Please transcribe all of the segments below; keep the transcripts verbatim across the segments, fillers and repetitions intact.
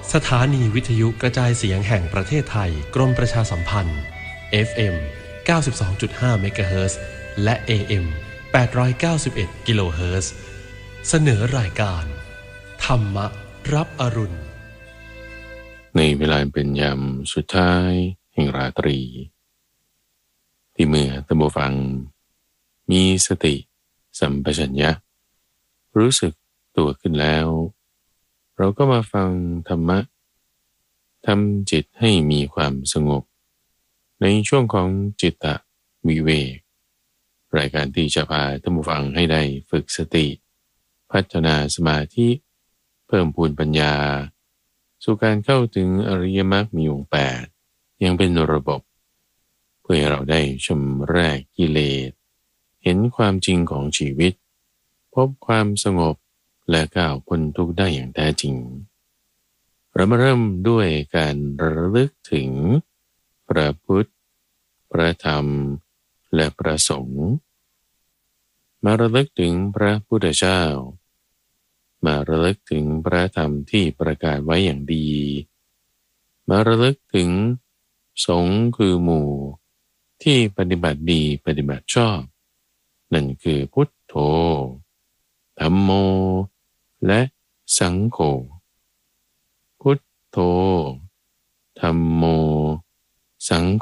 สถานีวิทยุกระจายเสียงแห่งประเทศไทยกรมประชาสัมพันธ์ เอฟ เอ็ม เก้าสิบสองจุดห้า เมกะเฮิรตซ์ และ เอ เอ็ม แปดร้อยเก้าสิบเอ็ด กิโลเฮิรตซ์ เสนอรายการธรรมรับอรุณในเวลาเป็นยามสุดท้ายแห่งราตรีที่เมื่อท่านผู้ฟังมีสติสัมปชัญญะรู้สึกตัวขึ้นแล้วเราก็มาฟังธรรมะทำจิตให้มีความสงบในช่วงของจิตตวิเวกรายการที่จะพาท่านผู้ฟังให้ได้ฝึกสติพัฒนาสมาธิเพิ่มพูนปัญญาสู่การเข้าถึงอริยมรรคมีองค์แปดยังเป็นระบบเพื่อให้เราได้ชำระกิเลสเห็นความจริงของชีวิตพบความสงบและก้าวพ้นทุกข์ได้อย่างแท้จริงเรามาเริ่มด้วยการระลึกถึงพระพุทธพระธรรมและพระสงฆ์มาระลึกถึงพระพุทธเจ้ามาระลึกถึงพระธรรมที่ประกาศไว้อย่างดีมาระลึกถึงสงฆ์คือหมู่ที่ปฏิบัติดีปฏิบัติชอบนั่นคือพุทโธธัมโมและสังโฆพุทโธธัมโมสังโฆ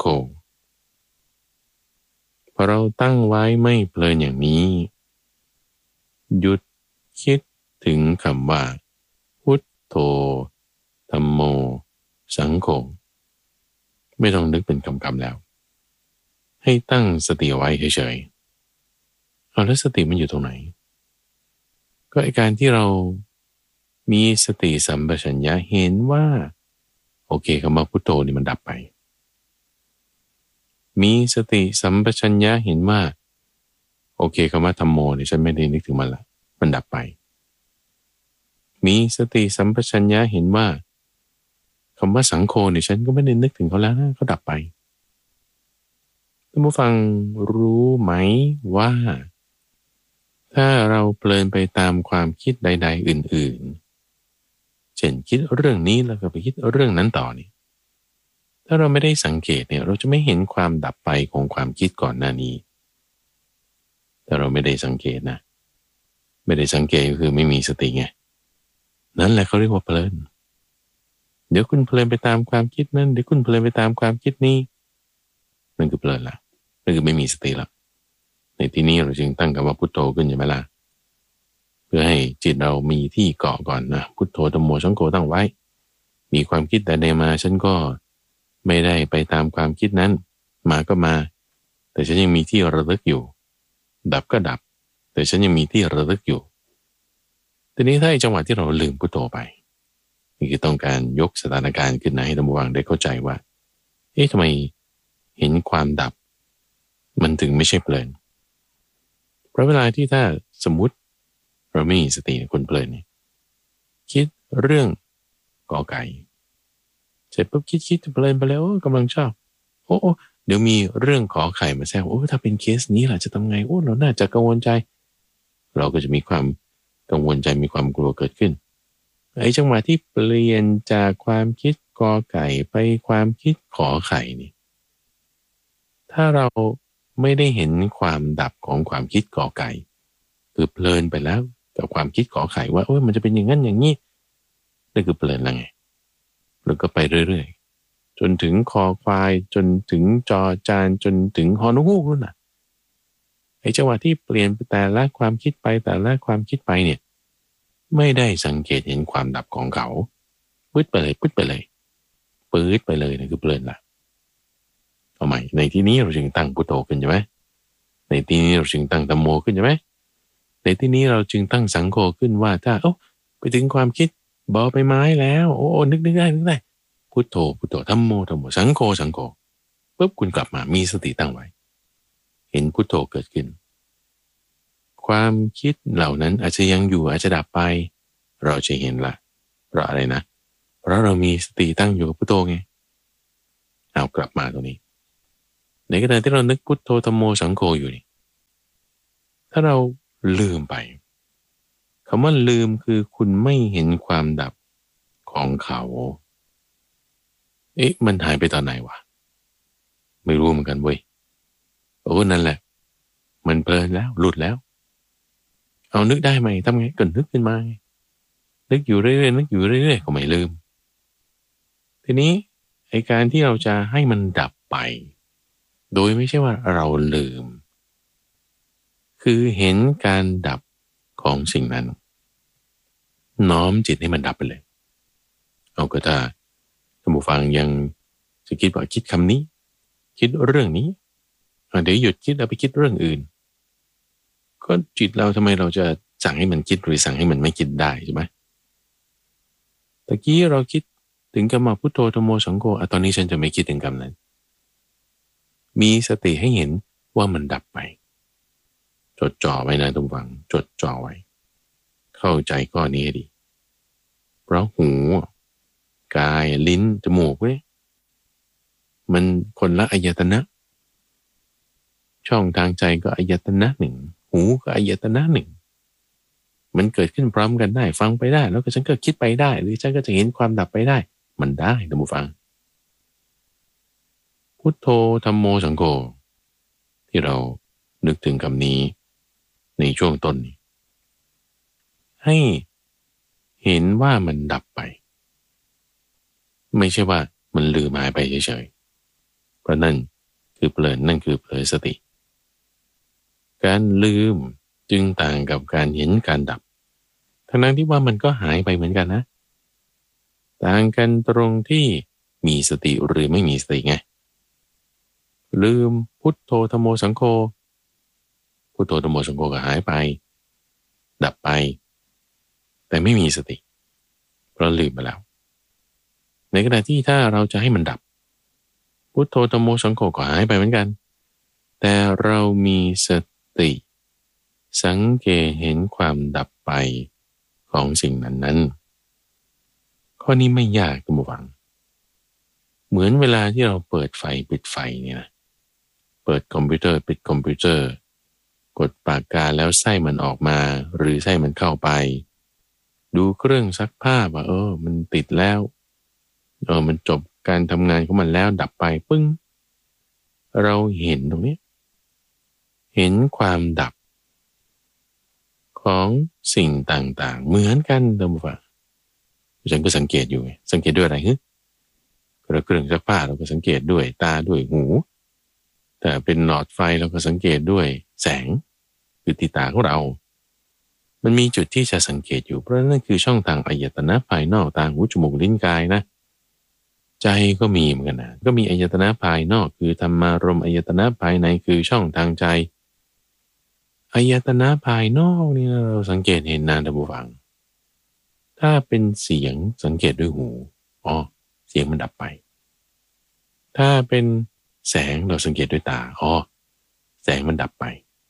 พอเราตั้งไว้ไม่เพลินอย่างนี้หยุดคิดถึงคำว่าพุทโธธัมโมสังโฆไม่ต้องนึกเป็นคำๆแล้วให้ตั้งสติไว้เฉยๆเอาแล้วสติมันอยู่ตรงไหนก็ไอ้การที่เรามีสติสัมปชัญญะเห็นว่าโอเคคำว่าพุทโธนี่มันดับไปมีสติสัมปชัญญะเห็นว่าโอเคคำว่าธัมโมเนี่ยฉันไม่ได้นึกถึงมันละมันดับไปมีสติสัมปชัญญะเห็นว่าคำว่าสังโฆเนี่ยฉันก็ไม่ได้นึกถึงเขาแล้วนะเขาดับไปท่านผู้ฟังรู้ไหมว่าถ้าเราเพลินไปตามความคิดใดๆอื่นๆเช่นคิดเรื่องนี้แล้วก็ไปคิดเรื่องนั้นต่อนี่ถ้าเราไม่ได้สังเกตเนี่ยเราจะไม่เห็นความดับไปของความคิดก่อนหน้านี้ถ้าเราไม่ได้สังเกตนะไม่ได้สังเกตก็คือไม่มีสติไงนั่นแหละเขาเรียกว่าเพลินเดี๋ยวคุณเพลินไปตามความคิดนั้นเดี๋ยวคุณเพลินไปตามความคิดนี้นั่นคือเพลินละนั่นคือไม่มีสติละในที่นี้เราจึงตั้งคำว่าพุทโธขึ้นใช่ไหมล่ะเพื่อให้จิตเรามีที่เกาะก่อนนะพุทโธธัมโมสังโฆตั้งไว้มีความคิดแต่ใดมาฉันก็ไม่ได้ไปตามความคิดนั้นมาก็มาแต่ฉันยังมีที่ระลึกอยู่ดับก็ดับแต่ฉันยังมีที่ระลึกอยู่ทีนี้ถ้าไอ้จังหวะที่เราลืมพุทโธไปนี่คือต้องการยกสถานการณ์ขึ้นมาให้ท่านผู้ฟังได้เข้าใจว่าเอ๊ะทำไมเห็นความดับมันถึงไม่ใช่เพลินเพราะเวลาที่ถ้าสมมุติเราไม่มีสติคนเพลินเนี่ยคิดเรื่องกอไก่เสร็จปุ๊บคิดคิดเพลินไปแล้วกำลังชอบโอ้โอ้เดี๋ยวมีเรื่องขอไข่มาแทรกโอ้ถ้าเป็นเคสนี้ล่ะจะทำไงโอ้เราน่าจะกังวลใจเราก็จะมีความกังวลใจมีความกลัวเกิดขึ้นไอ้จังหวะที่เปลี่ยนจากความคิดกอไก่ไปความคิดขอไข่นี่ถ้าเราไม่ได้เห็นความดับของความคิดกอไก่คือเพลินไปแล้วกับความคิดขอไข่ว่าโอ้ยมันจะเป็นอย่างนั้นอย่างนี้นั่นคือเพลินแล้วไงแล้วก็ไปเรื่อยๆจนถึงคอควายจนถึงจอจานจนถึงฮอนูกนู่นน่ะไอ้จังหวะที่เปลี่ยนไปแต่ละความคิดไปแต่ละความคิดไปเนี่ยไม่ได้สังเกตเห็นความดับของเขาปึ๊ดไปเลยปึ๊ดไปเลยปื๊ดไปเลยนั่นคือเพลินละเอาใหม่ในที่นี้เราจึงตั้งพุทโธขึ้นใช่ไหมในที่นี้เราจึงตั้งธัมโมขึ้นใช่ไหมในที่นี้เราจึงตั้งสังโฆขึ้นว่าถ้าโอ้ไปถึงความคิดบอไปไม้แล้วโอ้นึกนึกได้นึกได้พุทโธพุทโธธัมโมธัมโมสังโฆสังโฆปุ๊บคุณกลับมามีสติตั้งไว้เห็นพุทโธเกิดขึ้นความคิดเหล่านั้นอาจจะยังอยู่อาจจะดับไปเราจะเห็นละเพราะอะไรนะเพราะเรามีสติตั้งอยู่กับพุทโธไงเอากลับมาตรงนี้ในขณะที่เรานึกพุทโธธัมโมสังโฆอยู่นี่ถ้าเราลืมไปคำว่าลืมคือคุณไม่เห็นความดับขของเขาเอ๊ะมันหายไปตอนไหนวะไม่รู้เหมือนกันเว้ยโอ้นั่นแหละมันเพลินแล้วหลุดแล้วเอานึกได้ไหมทำไงก็นึกขึ้นมานึกอยู่เรื่อยๆนึกอยู่เรื่อยๆก็ไม่ลืมทีนี้ไอ้การที่เราจะให้มันดับไปโดยไม่ใช่ว่าเราลืมคือเห็นการดับของสิ่งนั้นน้อมจิตให้มันดับไปเลยเอาก็ถ้าท่านผู้ฟังยังจะคิดว่าคิดคำนี้คิดเรื่องนี้เดี๋ยวหยุดคิดแล้วไปคิดเรื่องอื่นก็จิตเราทำไมเราจะสั่งให้มันคิดหรือสั่งให้มันไม่คิดได้ใช่ไหมตะกี้เราคิดถึงคำว่าพุทโธธัมโมสังโฆอ่ะตอนนี้ฉันจะไม่คิดถึงคำนั้นมีสติให้เห็นว่ามันดับไปจดจ่อไว้นะทุกฝังจดจ่อไว้เข้าใจข้อนี้ให้ดีเพราะหูกายลิ้นจมูกเว้ยมันคนละอายตนะช่องทางใจก็อายตนะหนึ่งหูก็อายตนะหนึ่งมันเกิดขึ้นพร้อมกันได้ฟังไปได้แล้วก็ฉันก็คิดไปได้หรือฉันก็จะเห็นความดับไปได้มันได้ท่านผู้ฟังพุทโธธัมโมสังโฆที่เรานึกถึงคำนี้ในช่วงต้นนี้ให้เห็นว่ามันดับไปไม่ใช่ว่ามันลืมหายไปเฉยๆเพราะนั่นคือเปลินนั่นคือเผลอสติการลืมจึงต่างกับการเห็นการดับทั้งนั้นที่ว่ามันก็หายไปเหมือนกันนะต่างกันตรงที่มีสติหรือไม่มีสติไงลืมพุทโธธัมโมสังโฆพุทโธธัมโมสังโฆก็หายไปดับไปแต่ไม่มีสติเพราะลืมไปแล้วในขณะที่ถ้าเราจะให้มันดับพุทโธธัมโมสังโฆก็หายไปเหมือนกันแต่เรามีสติสังเกตเห็นความดับไปของสิ่งนั้นนั้นข้อนี้ไม่ยากท่านผู้ฟังเหมือนเวลาที่เราเปิดไฟปิดไฟเนี่ยนะเปิดคอมพิวเตอร์ปิดคอมพิวเตอร์กดปากกาแล้วไส้มันออกมาหรือไส้มันเข้าไปดูเครื่องซักผ้าว่าเออมันติดแล้วเออมันจบการทำงานของมันแล้วดับไปปึ้งเราเห็นตรงนี้เห็นความดับของสิ่งต่างๆเหมือนกันท่านผู้ฟังฉันก็สังเกตอยู่สังเกตด้วยอะไรฮึเราเครื่องซักผ้าเราก็สังเกตด้วยตาด้วยหูแต่เป็นหลอดไฟเราก็สังเกตด้วยแสงคือที่ตาของเรามันมีจุดที่จะสังเกตอยู่เพราะนั่นคือช่องทางอายตนะภายนอกตาหูจมูกลิ้นกายนะใจก็มีเหมือนกันนะก็มีอายตนะภายนอกคือธรรมารมณ์อายตนะภายในคือช่องทางใจอายตนะภายนอกนี่เราสังเกตเห็นนานท่านผู้ฟังถ้าเป็นเสียงสังเกตด้วยหูอ๋อเสียงมันดับไปถ้าเป็นแสงเราสังเกตด้วยตาอ๋อแสงมันดับไป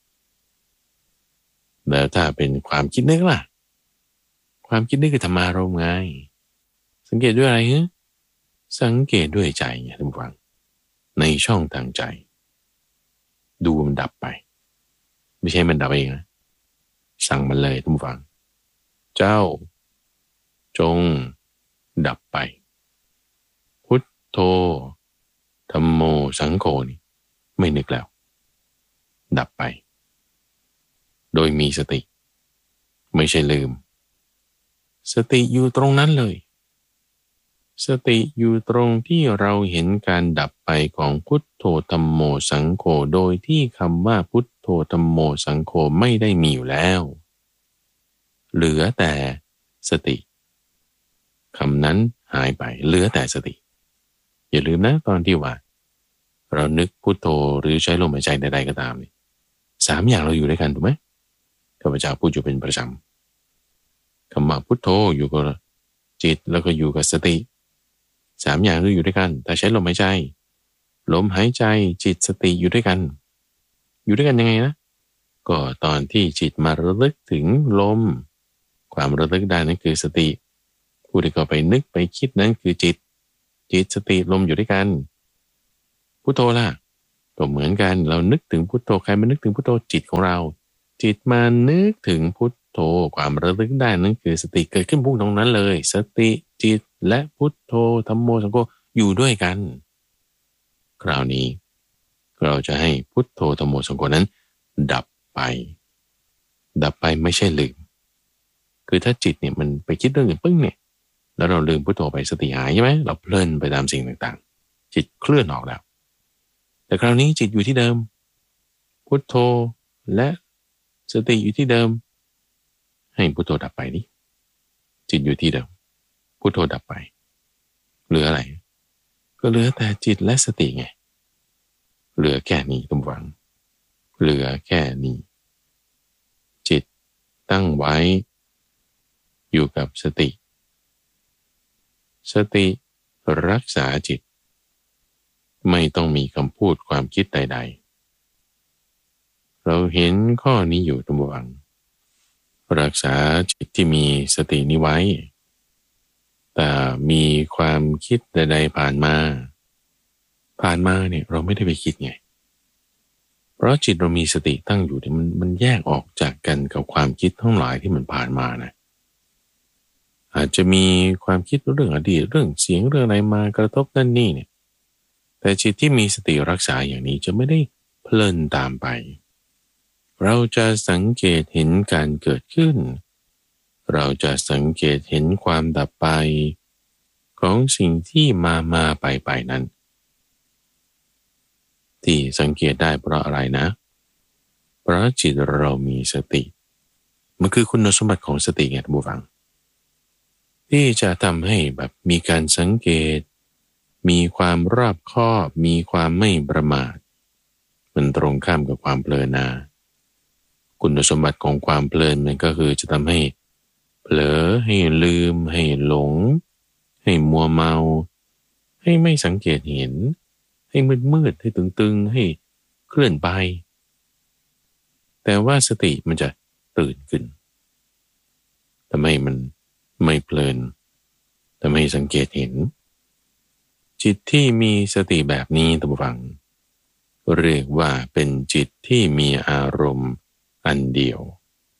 แล้วถ้าเป็นความคิดนึกล่ะความคิดนึกคือธรรมารมณ์ไงสังเกตด้วยอะไรฮะสังเกตด้วยใจไงท่านผู้ฟังในช่องทางใจดูมันดับไปไม่ใช่มันดับเองนะสั่งมันเลยท่านผู้ฟังเจ้าจงดับไปพุทโธธัมโมสังโฆนี่ไม่นึกแล้วดับไปโดยมีสติไม่ใช่ลืมสติอยู่ตรงนั้นเลยสติอยู่ตรงที่เราเห็นการดับไปของพุทโธธัมโมสังโฆโดยที่คำว่าพุทโธธัมโมสังโฆไม่ได้มีอยู่แล้วเหลือแต่สติคำนั้นหายไปเหลือแต่สติอย่าลืมนะตอนที่ว่าเรานึกพุทโธหรือใช้ลมหายใจใดๆก็ตามนี่สามอย่างเราอยู่ด้วยกันถูกไหมข้าพเจ้าพูดอยู่เป็นประจำคำว่าพุทโธอยู่กับจิตแล้วก็อยู่กับสติสามอย่างเราอยู่ด้วยกันแต่ใช้ลมหายใจลมหายใจจิตสติอยู่ด้วยกันอยู่ด้วยกันยังไงนะก็ตอนที่จิตมาระลึกถึงลมความระลึกได้นั่นคือสติผู้ที่เข้าไปนึกไปคิดนั้นคือจิตจิตสติลมอยู่ด้วยกันพุทโธล่ะก็เหมือนกันเรานึกถึงพุทโธใครมานึกถึงพุทโธจิตของเราจิตมานึกถึงพุทโธความระลึกได้นั่นคือสติเกิดขึ้นพุ่งตรงนั้นเลยสติจิตและพุทโธธัมโมสังโฆอยู่ด้วยกันคราวนี้เราจะให้พุทโธธัมโมสังโฆนั้นดับไปดับไปไม่ใช่ลืมคือถ้าจิตเนี่ยมันไปคิดเรื่องอื่นปึ้งเนี่ยแล้วเราลืมพุทโธไปสติหายใช่ไหมเราเพลินไปตามสิ่งต่างๆจิตเคลื่อนออกแล้วแต่คราวนี้จิตอยู่ที่เดิมพุทโธและสติอยู่ที่เดิมให้พุทโธดับไปนี่จิตอยู่ที่เดิมพุทโธดับไปเหลืออะไรก็เหลือแต่จิตและสติไงเหลือแค่นี้ทุกฝังเหลือแค่นี้จิตตั้งไว้อยู่กับสติสติรักษาจิตไม่ต้องมีคำพูดความคิดใดๆเราเห็นข้อนี้อยู่ทุกฝังรักษาจิตที่มีสตินี้ไว้แต่มีความคิดใดๆผ่านมาผ่านมาเนี่ยเราไม่ได้ไปคิดไงเพราะจิตเรามีสติตั้งอยู่เนี่ยมันมันแยกออกจากกันกับความคิดทั้งหลายที่มันผ่านมานะอาจจะมีความคิดเรื่องอดีตเรื่องเสียงเรื่องอะไรมากระทบนั่นนี่เนี่ยแต่จิตที่มีสติรักษาอย่างนี้จะไม่ได้เพลินตามไปเราจะสังเกตเห็นการเกิดขึ้นเราจะสังเกตเห็นความดับไปของสิ่งที่มามาไปไปนั้นที่สังเกตได้เพราะอะไรนะเพราะจิตเรามีสติมันคือคุณสมบัติของสติไงท่านผู้ฟังที่จะทำให้แบบมีการสังเกตมีความรอบคอบมีความไม่ประมาทมันตรงข้ามกับความเพลินนะคุณสมบัติของความเพลินมันก็คือจะทำให้เผลอให้ลืมให้หลงให้มัวเมาให้ไม่สังเกตเห็นให้มืดๆให้ตึงๆให้เคลื่อนไปแต่ว่าสติมันจะตื่นขึ้นทำให้มันไม่เพลินทำให้สังเกตเห็นจิตที่มีสติแบบนี้ท่านผู้ฟังเรียกว่าเป็นจิตที่มีอารมณ์อันเดียว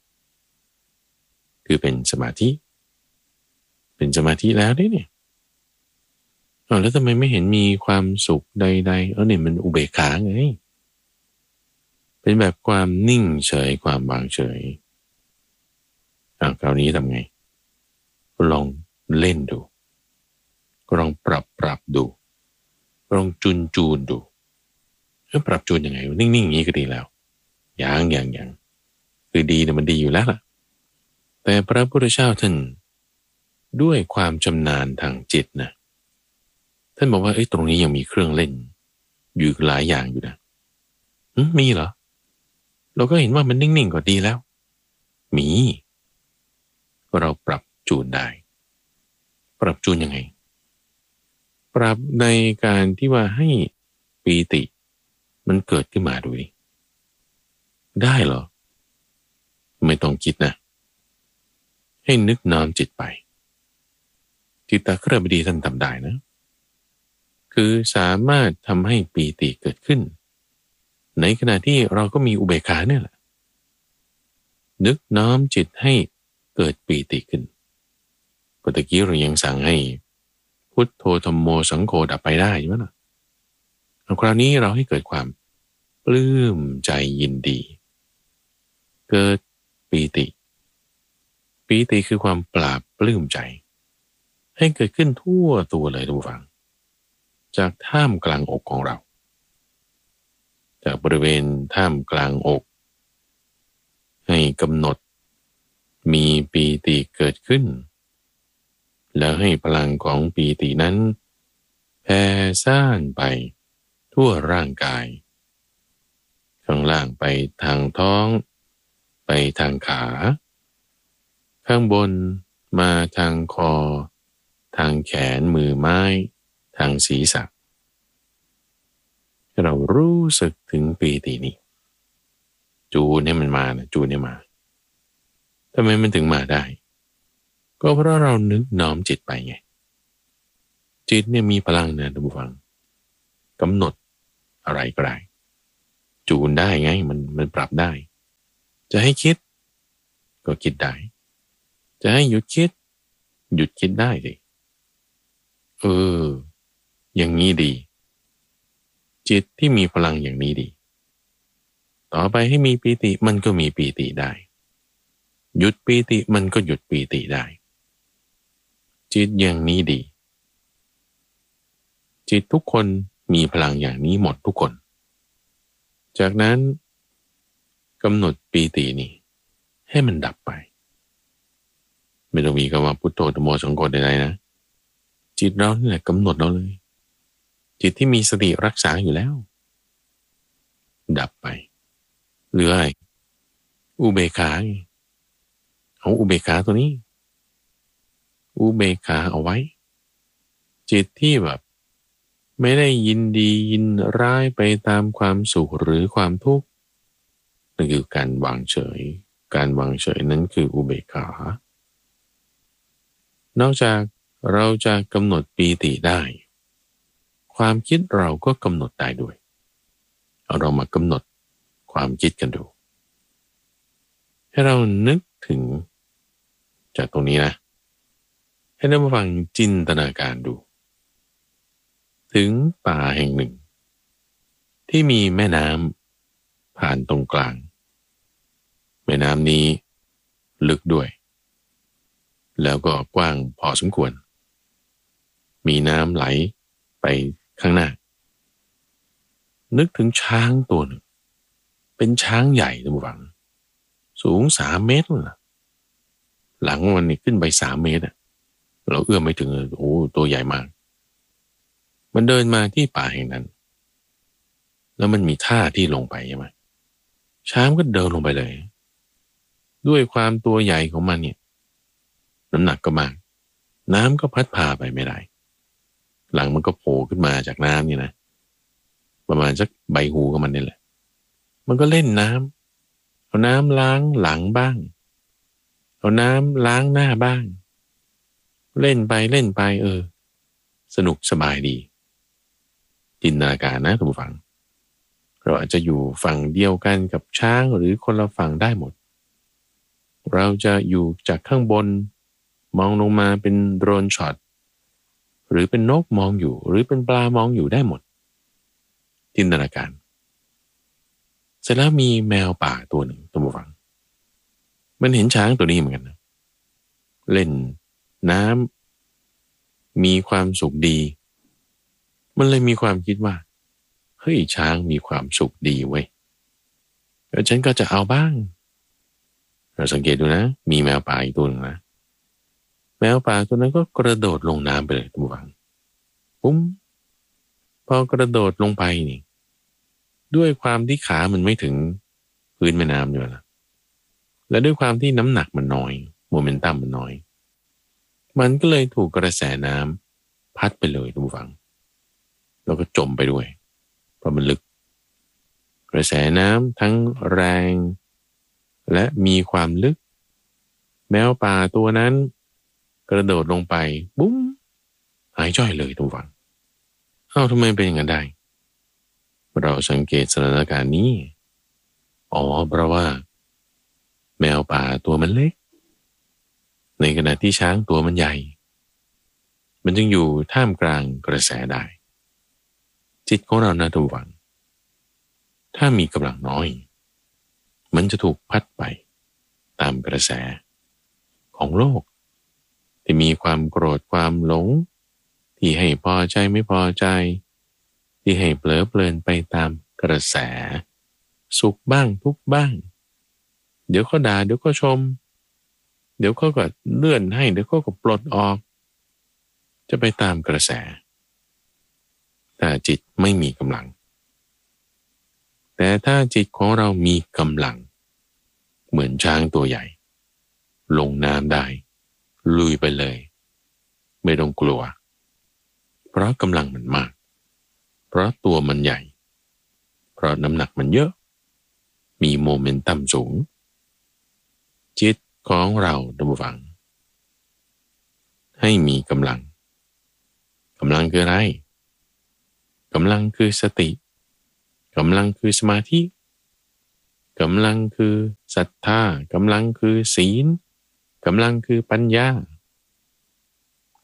คือเป็นสมาธิเป็นสมาธิแล้วเนี่ยอ๋อแล้วทำไมไม่เห็นมีความสุขใดๆเออเนี่ยมันอุเบกขาไงเป็นแบบความนิ่งเฉยความวางเฉยอ่ะคราวนี้ทำไงลองเล่นดูลองปรับปรับดูลองจูนจูนดูเออปรับจูนยังไงนิ่งๆอย่างนี้ก็ดีแล้วอย่างอย่างอย่างคือดีเนี่ยมันดีอยู่แล้วล่ะแต่พระพุทธเจ้าท่านด้วยความชำนาญทางจิตนะท่านบอกว่าเอ้ยตรงนี้ยังมีเครื่องเล่นอยู่หลายอย่างอยู่นะมีเหรอเราก็เห็นว่ามันนิ่งๆก็ดีแล้วมีเราปรับจูนได้ปรับจูนยังไงปรับในการที่ว่าให้ปีติมันเกิดขึ้นมาดูดิได้เหรอไม่ต้องคิดนะให้นึกน้อมจิตไปจิตตคฤบดีท่านทำได้นะคือสามารถทำให้ปีติเกิดขึ้นในขณะที่เราก็มีอุเบกขาเนี่ยแหละนึกน้อมจิตให้เกิดปีติขึ้นปตะกี้เรายังสั่งให้พุทโธธัมโมสังโฆดับไปได้ใช่ไหมล่ะคราวนี้เราให้เกิดความปลื้มใจยินดีเกิดปีติปีติคือความปราบปลื้มใจให้เกิดขึ้นทั่วตัวเลยทุกฝังจากท่ามกลางอกของเราจากบริเวณท่ามกลางอกให้กำหนดมีปีติเกิดขึ้นแล้วให้พลังของปีตินั้นแผ่ซ่านไปทั่วร่างกายข้างล่างไปทางท้องไปทางขาข้างบนมาทางคอทางแขนมือไม้ทางศีรษะเรารู้สึกถึงปีตินี้จูนให้มันมานะจูนให้มาทำไมมันถึงมาได้ก็เพราะเรานึกน้อมจิตไปไงจิตเนี่ยมีพลังนะท่านผู้ฟังกำหนดอะไรก็ได้จูนได้ไงมันมันปรับได้จะให้คิดก็คิดได้จะให้หยุดคิดหยุดคิดได้สิเอออย่างนี้ดีจิตที่มีพลังอย่างนี้ดีต่อไปให้มีปีติมันก็มีปีติได้หยุดปีติมันก็หยุดปีติได้จิตอย่างนี้ดีจิตทุกคนมีพลังอย่างนี้หมดทุกคนจากนั้นกำหนดปีตินี่ให้มันดับไปไม่ต้องมีคำว่าพุทโธธัมโมสังโฆใดๆนะจิตเรานี่แหละกำหนดเราเลยจิตที่มีสติรักษาอยู่แล้วดับไปเหลืออะไรอุเบกขาเอาอุเบกขาตัวนี้อุเบกขาเอาไว้จิตที่แบบไม่ได้ยินดียินร้ายไปตามความสุขหรือความทุกข์นั่นคือการวางเฉยการวางเฉยนั้นคืออุเบกขานอกจากเราจะกำหนดปีติได้ความคิดเราก็กำหนดได้ด้วยเอาเรามากำหนดความคิดกันดูให้เรานึกถึงจากตรงนี้นะให้เรามาฟังจินตนาการดูถึงป่าแห่งหนึ่งที่มีแม่น้ำผ่านตรงกลางแม่น้ำนี้ลึกด้วยแล้วก็กว้างพอสมควรมีน้ำไหลไปข้างหน้านึกถึงช้างตัวหนึ่งเป็นช้างใหญ่ท่านผู้ฟังสูงสามเมตรเลยหลังมันนี่ขึ้นไปสามเมตรเราเอื้อมไม่ถึงโอ้ตัวใหญ่มากมันเดินมาที่ป่าแห่งนั้นแล้วมันมีท่าที่ลงไปใช่ไหมช้างก็เดินลงไปเลยด้วยความตัวใหญ่ของมันเนี่ยน้ำหนักก็มากน้ำก็พัดพาไปไม่ได้หลังมันก็โผล่ขึ้นมาจากน้ำนี่นะประมาณสักใบหูของมันนี่แหละมันก็เล่นน้ำเอาน้ำล้างหลังบ้างเอาน้ำล้างหน้าบ้างเล่นไปเล่นไปเออสนุกสบายดีจินตนาการนะท่านผู้ฟังเราอาจจะอยู่ฝั่งเดียวกันกับช้างหรือคนละฝั่งได้หมดเราจะอยู่จากข้างบนมองลงมาเป็นโดรนช็อตหรือเป็นนกมองอยู่หรือเป็นปลามองอยู่ได้หมดจินตนาการเสร็จแล้วมีแมวป่าตัวหนึ่งท่านผู้ฟังมันเห็นช้างตัวนี้เหมือนกันนะเล่นน้ำมีความสุขดีมันเลยมีความคิดว่าเฮ้ยช้างมีความสุขดีเว้ยแล้วฉันก็จะเอาบ้างเราสังเกตดูนะมีแมวป่าอีกตัวนึงนะแมวป่าตัวนั้นก็กระโดดลงน้ำไปเลยท่านผู้ฟังปุ้มพอกระโดดลงไปนี่ด้วยความที่ขามันไม่ถึงพื้นแม่น้ำอยู่แล้วและด้วยความที่น้ำหนักมันน้อยโมเมนตัมมันน้อยมันก็เลยถูกกระแสน้ำพัดไปเลยท่านผู้ฟังแล้วก็จมไปด้วยเพราะมันลึกกระแสน้ำทั้งแรงและมีความลึกแมวป่าตัวนั้นกระโดดลงไปบุ้มหายจ้อยเลยท่านผู้ฟังเอ้าทำไมเป็นอย่างนั้นได้เราสังเกตสถานการณ์นี้อ๋อเพราะว่าแมวป่าตัวมันเล็กในขณะที่ช้างตัวมันใหญ่มันจึงอยู่ท่ามกลางกระแสได้จิตของเรานะท่านผู้ฟังถ้ามีกำลังน้อยมันจะถูกพัดไปตามกระแสของโลกที่มีความโกรธความหลงที่ให้พอใจไม่พอใจที่ให้เผลอเพลินไปตามกระแสสุขบ้างทุกข์บ้างเดี๋ยวก็ด่าเดี๋ยวก็ชมเดี๋ยวเขาก็เลื่อนให้เดี๋ยวเขาก็ปลดออกจะไปตามกระแสแต่จิตไม่มีกำลังแต่ถ้าจิตของเรามีกำลังเหมือนช้างตัวใหญ่ลงน้ำได้ลุยไปเลยไม่ต้องกลัวเพราะกำลังมันมากเพราะตัวมันใหญ่เพราะน้ำหนักมันเยอะมีโมเมนตัมสูงจิตของเราท่านผู้ฟังให้มีกำลังกำลังคืออะไรกำลังคือสติกำลังคือสมาธิกำลังคือศรัทธากำลังคือศีลกำลังคือปัญญาก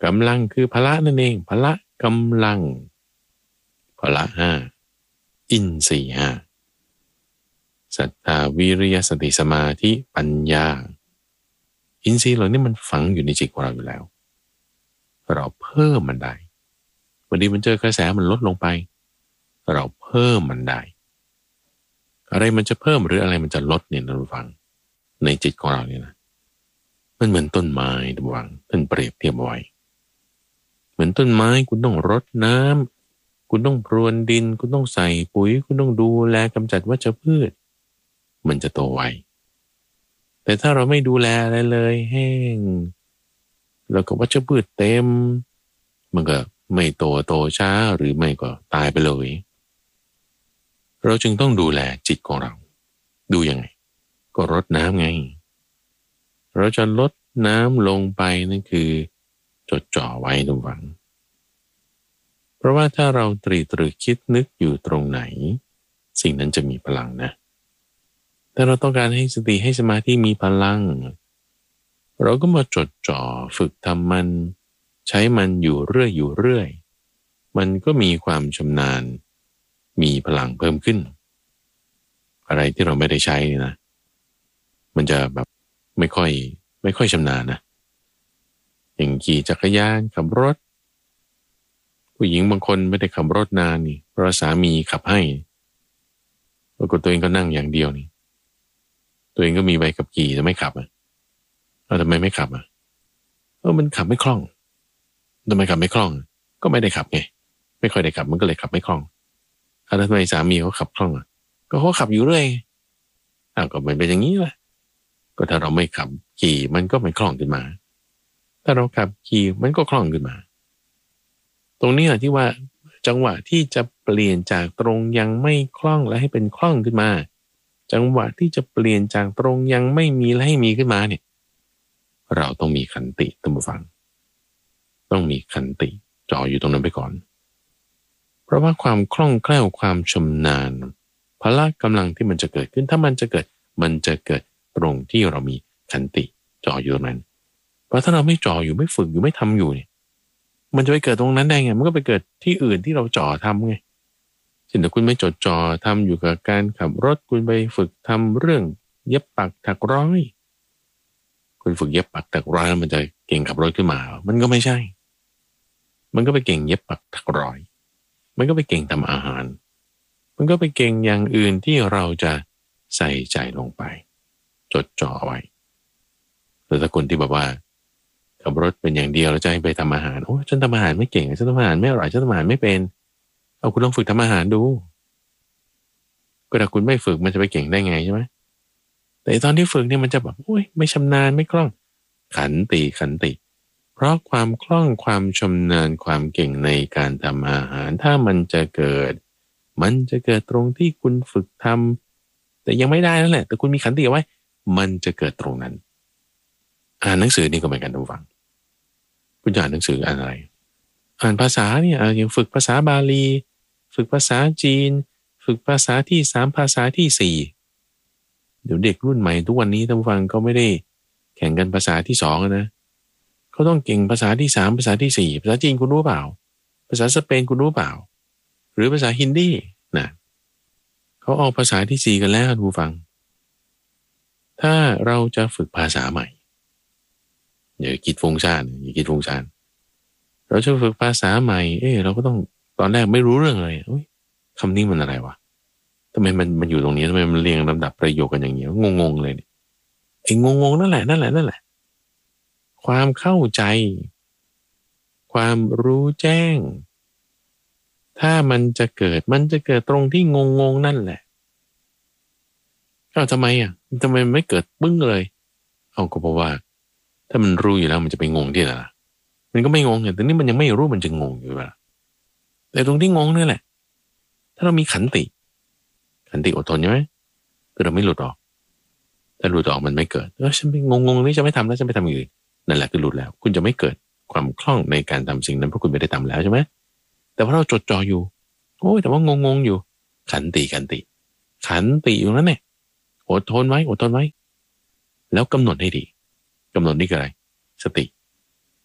กำลังคือพละนั่นเองพละกำลังพละห้าอินทรีย์ห้าศรัทธาวิริยสติสมาธิปัญญาอินทรีย์เหล่านี้มันฝังอยู่ในจิตของเราอยู่แล้วเราเพิ่มมันได้วันนี้มันเจอกระแสมันลดลงไปเราเพิ่มมันได้อะไรมันจะเพิ่มหรืออะไรมันจะลดเนี่ยท่านผู้ฟังในจิตของเราเนี่ยนะมันเหมือนต้นไม้ท่านผู้ฟังท่านเปรียบเทียบไว้เหมือนต้นไม้คุณต้องรดน้ำคุณต้องพรวนดินคุณต้องใส่ปุ๋ยคุณต้องดูแลกำจัดวัชพืชมันจะโตไวแต่ถ้าเราไม่ดูแลอะไรเลยแห้งแล้วก็วัชพืชเต็มมันก็ไม่โตโตช้าหรือไม่ก็ตายไปเลยเราจึงต้องดูแลจิตของเราดูยังไงก็รดน้ำไงเราจะลดน้ำลงไปนั่นคือจดจ่อไว้ทุกวันเพราะว่าถ้าเราตรีตรึกคิดนึกอยู่ตรงไหนสิ่งนั้นจะมีพลังนะถ้าเราต้องการให้สติให้สมาธิมีพลังเราก็มาจดจ่อฝึกทำมันใช้มันอยู่เรื่อยอยู่เรื่อยมันก็มีความชำนาญมีพลังเพิ่มขึ้นอะไรที่เราไม่ได้ใช้นะมันจะแบบไม่ค่อยไม่ค่อยชำนาญนะอย่างขี่จักรยานขับรถผู้หญิงบางคนไม่ได้ขับรถนานนี่เพราะสามีขับให้ปรากฏตัวเองก็นั่งอย่างเดียวนี่ตัวเองก็มีใบขับขี่แต่ไม่ขับอ่ะแล้วทำไมไม่ขับอ่ะเออมันขับไม่คล่องทำไมขับไม่คล่องก็ไม่ได้ขับไงไม่ค่อยได้ขับมันก็เลยขับไม่คล่องแล้วทำไมสามีเขาขับคล่องอ่ะก็เขาขับอยู่เรื่อยอ้าวก็มันเป็นอย่างนี้แหละก็ถ้าเราไม่ขับขี่มันก็ไม่คล่องขึ้นมาถ้าเราขับขี่มันก็คล่องขึ้นมาตรงนี้แหละที่ว่าจังหวะที่จะเปลี่ยนจากตรงยังไม่คล่องและให้เป็นคล่องขึ้นมาจังหวะที่จะเปลี่ยนจากตรงยังไม่มีและให้มีขึ้นมาเนี่ยเราต้องมีขันติท่านผู้ฟังต้องมีขันติจ่ออยู่ตรงนั้นไปก่อนเพราะว่าความคล่องแคล่วความชำนาญพละกำลังที่มันจะเกิดขึ้นถ้ามันจะเกิดมันจะเกิดตรงที่เรามีขันติจ่ออยู่ตรงนั้นเพราะถ้าเราไม่จ่ออยู่ไม่ฝึกอยู่ไม่ทำอยู่เนี่ยมันจะไปเกิดตรงนั้นได้ไงมันก็ไปเกิดที่อื่นที่เราจ่อทำไงเช่นถ้าคุณไม่จดจ่อทำอยู่กับการขับรถคุณไปฝึกทำเรื่องเย็บปักถักร้อยคุณฝึกเย็บปักถักร้อยมันจะเก่งขับรถขึ้นมามันก็ไม่ใช่มันก็ไปเก่งเย็บปักถักร้อยมันก็ไปเก่งทำอาหารมันก็ไปเก่งอย่างอื่นที่เราจะใส่ใจลงไปจดจ่อไว้แต่ถ้าคนที่แบบว่าขับรถเป็นอย่างเดียวแล้วจะให้ไปทำอาหารโอ้ฉันทำอาหารไม่เก่งฉันทำอาหารไม่อร่อยฉันทำอาหารไม่เป็นเอาคุณลองฝึกทำอาหารดูก็ถ้าคุณไม่ฝึกมันจะไปเก่งได้ไงใช่ไหมแต่ตอนที่ฝึกเนี่ยมันจะแบบโอ้ยไม่ชำนาญไม่คล่องขันติขันติเพราะความคล่องความชำนาญความเก่งในการทำอาหารถ้ามันจะเกิดมันจะเกิดตรงที่คุณฝึกทำแต่ยังไม่ได้นั่นแหละแต่คุณมีขันติไว้มันจะเกิดตรงนั้นอ่านหนังสือนี่ก็เหมือนกันทุกฝังคุณจะอ่านหนังสืออ่านอะไรอ่านภาษาเนี่ยอย่างฝึกภาษาบาลีฝึกภาษาจีนฝึกภาษาที่สามภาษาที่สี่เดี๋ยวเด็กรุ่นใหม่ทุกวันนี้ท่านผู้ฟังก็ไม่ได้แข่งกันภาษาที่สองนะเขาต้องเก่งภาษาที่สามภาษาที่สี่ภาษาจีนคุณรู้เปล่าภาษาสเปนคุณรู้เปล่าหรือภาษาฮินดีนะเขาออกภาษาที่สี่กันแล้วท่านผู้ฟังถ้าเราจะฝึกภาษาใหม่อย่าคิดฟุ้งซ่านอย่าคิดฟุ้งซ่านเราจะฝึกภาษาใหม่เออเราก็ต้องตอนแรกไม่รู้เรื่องเลยโอ้ยคำนี้มันอะไรวะทำไมมันมันอยู่ตรงนี้ทำไมมันเรียงลำดับประโยคกันอย่างเงี้ยงงๆเลยเนี่ยไอ้งงๆนั่นแหละนั่นแหละนั่นแหละความเข้าใจความรู้แจ้งถ้ามันจะเกิดมันจะเกิดตรงที่งงๆนั่นแหละอ้าวทำไมอ่ะทำไมไม่เกิดปึ้งเลยเอาก็เพราะว่าถ้ามันรู้อยู่แล้วมันจะไปงงที่ไหนล่ะมันก็ไม่งงแต่นี่มันยังไม่รู้มันจะงงอยู่ว่ะแต่ตรงที่งงนี่แหละถ้าเรามีขันติขันติอดทนใช่ไหมคือเราไม่หลุดออกถ้าหลุดออกมันไม่เกิดเออฉันไปงงๆนี่จะไม่ทำแล้วฉันไปทำอย่างอื่นนั่นแหละคือหลุดแล้วคุณจะไม่เกิดความคล่องในการทำสิ่งนั้นเพราะคุณไม่ได้ทำแล้วใช่ไหมแต่ว่าเราจดจ่ออยู่โอ้ยแต่ว่างงๆอยู่ขันติขันติขันติอยู่นั้นเนี่ยอดทนไว้อดทนไว้แล้วกำหนดให้ดีกำหนดนี่คืออะไรสติพ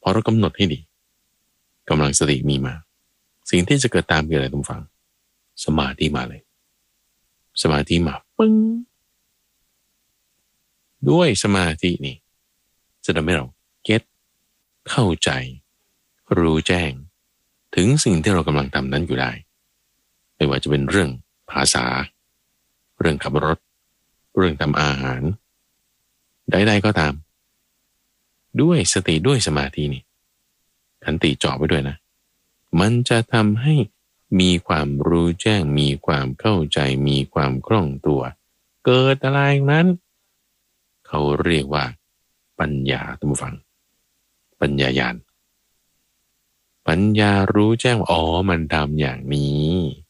อเรากำหนดให้ดีกำลังสติมีมาสิ่งที่จะเกิดตามคืออะไรทุกฝังสมาธิมาเลยสมาธิมาปึ้งด้วยสมาธินี่จะทำให้เราเก็ตเข้าใจรู้แจ้งถึงสิ่งที่เรากำลังทำนั้นอยู่ได้ไม่ว่าจะเป็นเรื่องภาษาเรื่องขับรถเรื่องทำอาหารใดๆก็ตามด้วยสติด้วยสมาธินี่ขันติจ่อไปด้วยนะมันจะทำให้มีความรู้แจ้งมีความเข้าใจมีความคล่องตัวเกิดอะไรนั้นเขาเรียกว่าปัญญาท่านผู้ฟังปัญญาญาณปัญญารู้แจ้งอ๋อมันทำอย่างนี้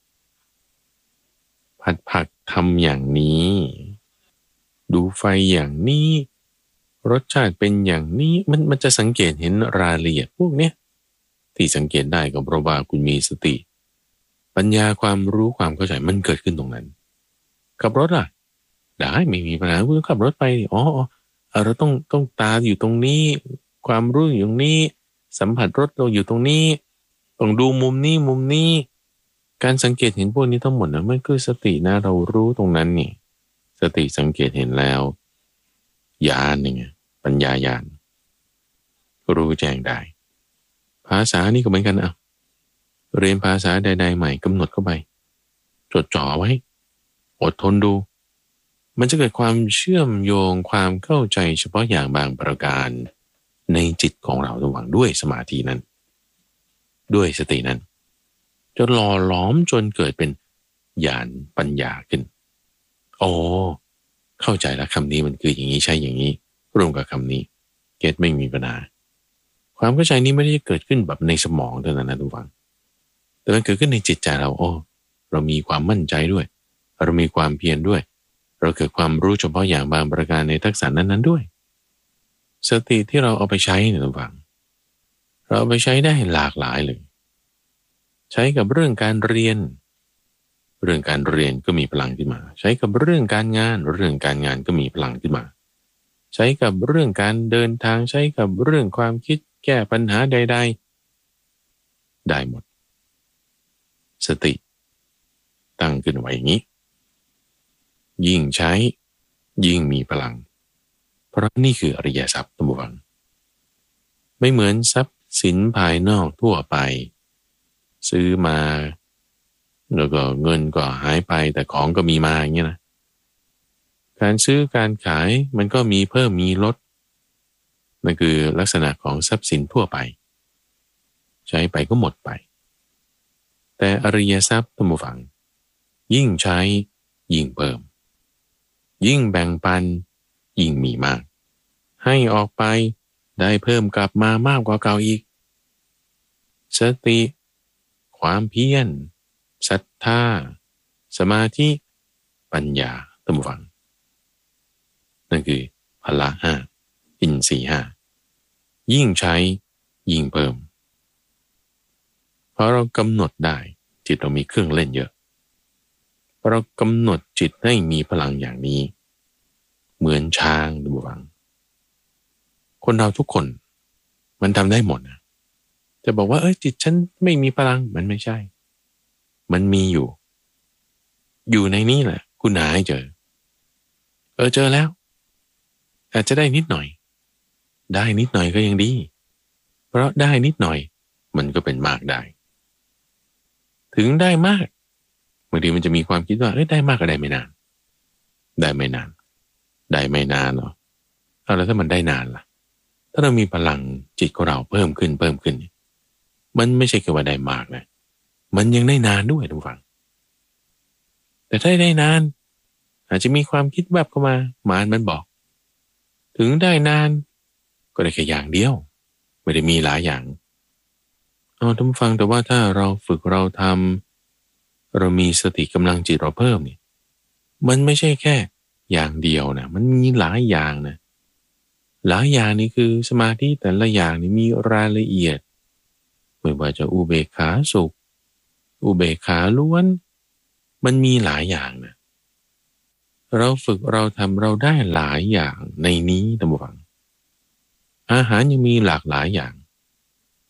ผัดผักทำอย่างนี้ดูไฟอย่างนี้รสชาติเป็นอย่างนี้มันมันจะสังเกตเห็นรายละเอียดพวกเนี้ยที่สังเกตได้ก็เพราะว่าคุณมีสติปัญญาความรู้ความเข้าใจมันเกิดขึ้นตรงนั้นขับรถอ่ะได้ไม่มีปัญหาคุณขับรถไปอ๋อเราต้องต้องตาอยู่ตรงนี้ความรู้อยู่ตรงนี้สัมผัสรถเราอยู่ตรงนี้ต้องดูมุมนี้มุมนี้การสังเกตเห็นพวกนี้ทั้งหมดนะมันคือสตินะเรารู้ตรงนั้นนี่สติสังเกตเห็นแล้วญาณนี่ไงปัญญาญาณรู้แจ้งได้ภาษานี่ก็เหมือนกันอ่ะเรียนภาษาใดๆใหม่กำหนดเข้าไปจดจ่อไว้อดทนดูมันจะเกิดความเชื่อมโยงความเข้าใจเฉพาะอย่างบางประการในจิตของเราระหว่างด้วยสมาธินั้นด้วยสตินั้นจนหล่อหลอมจนเกิดเป็นญาณปัญญาขึ้นโอ้เข้าใจแล้วคำนี้มันคืออย่างนี้ใช่อย่างนี้รวมกับคำนี้เก็ตไม่มีปัญหาความเข้าใจนี้ไม่ได้เกิดขึ้นแบบในสมองเท่านั้นนะทุกฝังแต่มันเกิดขึ้นในจิตใจเราโอ้เรามีความมั่นใจด้วยเรามีความเพียรด้วยเราเกิดความรู้เฉพาะอย่างบางประการในทักษะนั้นๆด้วยสติที่เราเอาไปใช้เนี่ยทุกฝังเราเอาไปใช้ได้หลากหลายเลยใช้กับเรื่องการเรียนเรื่องการเรียนก็มีพลังขึ้นมาใช้กับเรื่องการงานเรื่องการงานก็มีพลังขึ้นมาใช้กับเรื่องการเดินทางใช้กับเรื่องความคิดแก้ปัญหาใดๆได้หมดสติตั้งขึ้นไว้อย่างนี้ยิ่งใช้ยิ่งมีพลังเพราะนี่คืออริยทรัพย์ท่านผู้ฟังไม่เหมือนทรัพย์สินภายนอกทั่วไปซื้อมาแล้วก็เงินก็หายไปแต่ของก็มีมาอย่างเงี้ยนะการซื้อการขายมันก็มีเพิ่มมีลดนั่นคือลักษณะของทรัพย์สินทั่วไปใช้ไปก็หมดไปแต่อริยทรัพย์ท่านผู้ฟังยิ่งใช้ยิ่งเพิ่มยิ่งแบ่งปันยิ่งมีมากให้ออกไปได้เพิ่มกลับมามากกว่าเก่าอีกสติความเพียรศรัทธาสมาธิปัญญาท่านผู้ฟังนั่นคือพละห้าอินทรีย์ห้ายิ่งใช้ยิ่งเพิ่มเพราะเรากำหนดได้จิตเรามีเครื่องเล่นเยอะเพราะเรากำหนดจิตให้มีพลังอย่างนี้เหมือนช้างท่านผู้ฟังคนเราทุกคนมันทำได้หมดนะจะบอกว่าเอ้ยจิตฉันไม่มีพลังมันไม่ใช่มันมีอยู่อยู่ในนี้แหละคุณหาให้เจอเออเจอแล้วอาจจะได้นิดหน่อยได้นิดหน่อยก็ยังดีเพราะได้นิดหน่อยมันก็เป็นมากได้ถึงได้มากบางทีมันจะมีความคิดว่าเอ้ยได้มากก็ได้ไม่นานได้ไม่นานได้ไม่นานหรอเอาแล้วถ้ามันได้นานล่ะถ้าเรามีพลังจิตของเราเพิ่มขึ้นเพิ่มขึ้นมันไม่ใช่แค่ว่าได้มากนะมันยังได้นานด้วยทุกฝั่งแต่ถ้าได้นานอาจจะมีความคิดแบบเข้ามามารมันบอกถึงได้นานก็ได้แค่อย่างเดียวไม่ได้มีหลายอย่างเอาทุกฝั่งแต่ว่าถ้าเราฝึกเราทำเรามีสติกำลังจิตเราเพิ่มนี่มันไม่ใช่แค่อย่างเดียวนะมันมีหลายอย่างนะหลายอย่างนี่คือสมาธิแต่ละอย่างนี่มีรายละเอียดไม่ว่าจะอุเบกขาสุขอุเบกขาล้วนมันมีหลายอย่างนะเราฝึกเราทำเราได้หลายอย่างในนี้ท่านผู้ฟังอาหารยังมีหลากหลายอย่าง